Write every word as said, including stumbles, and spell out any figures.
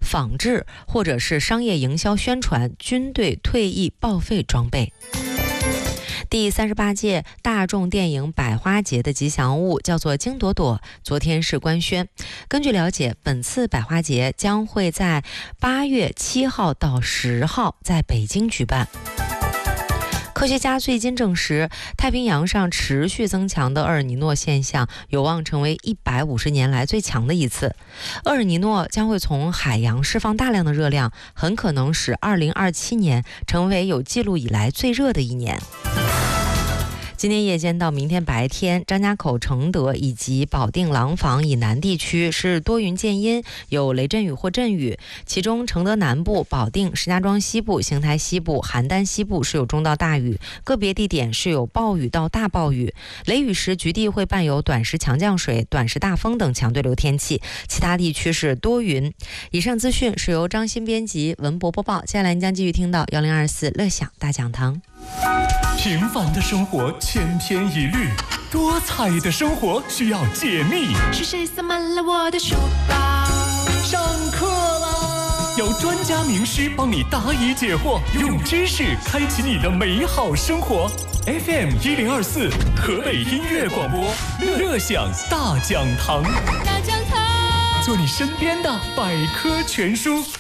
仿制或者是商业营销宣传军队退役报废装备。第三十八届大众电影百花节的吉祥物叫做金朵朵，昨天是官宣。根据了解，本次百花节将会在八月七号到十号在北京举办。科学家最近证实，太平洋上持续增强的厄尔尼诺现象有望成为一百五十年来最强的一次。厄尔尼诺将会从海洋释放大量的热量，很可能使二零二七年成为有记录以来最热的一年。今天夜间到明天白天，张家口、承德以及保定、廊坊以南地区是多云见阴，有雷阵雨或阵雨。其中承德南部、保定、石家庄西部、邢台西部、邯郸西部是有中到大雨，个别地点是有暴雨到大暴雨。雷雨时局地会伴有短时强降水、短时大风等强对流天气，其他地区是多云。以上资讯是由张欣编辑，文博播报。接下来您将继续听到幺零二四乐享大讲堂。 平凡的生活千篇一律，多彩的生活需要解密。 是谁塞满了我的书包？ 上课啦！有专家名师帮你答疑解惑，用知识开启你的美好生活。F M 一零二四，河北音乐广播，乐享大讲堂。 大讲堂， 做你身边的百科全书。